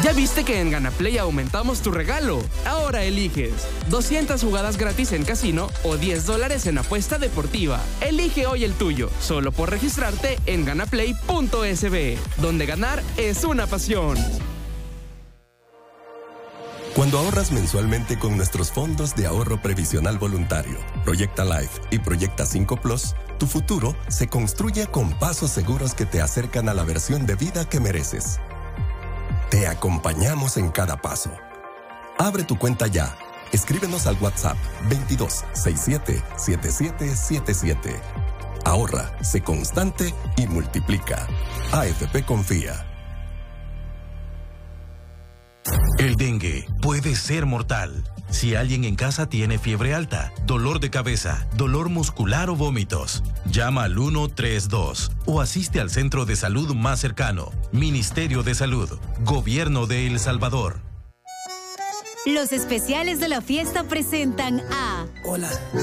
¿Ya viste que en GanaPlay aumentamos tu regalo? Ahora eliges 200 jugadas gratis en casino o $10 en apuesta deportiva. Elige hoy el tuyo, solo por registrarte en ganaplay.sb, donde ganar es una pasión. Cuando ahorras mensualmente con nuestros fondos de ahorro previsional voluntario, Proyecta Life y Proyecta 5 Plus, tu futuro se construye con pasos seguros que te acercan a la versión de vida que mereces. Te acompañamos en cada paso. Abre tu cuenta ya. Escríbenos al WhatsApp 22 67 7777. Ahorra, sé constante y multiplica. AFP Confía. El dengue puede ser mortal. Si alguien en casa tiene fiebre alta, dolor de cabeza, dolor muscular o vómitos, llama al 132 o asiste al centro de salud más cercano. Ministerio de Salud, Gobierno de El Salvador. Los especiales de la fiesta presentan a... Hola,